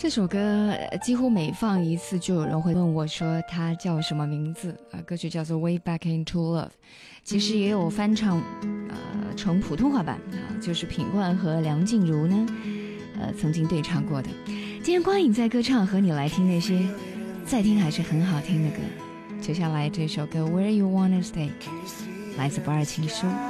这首歌几乎每放一次就有人会问我说它叫什么名字歌曲叫做 Way Back Into Love， 其实也有翻唱成普通话版就是品冠和梁静茹呢曾经对唱过的。今天光影在歌唱，和你来听那些再听还是很好听的歌。接下来这首歌 Where You Wanna Stay 来自不二情书。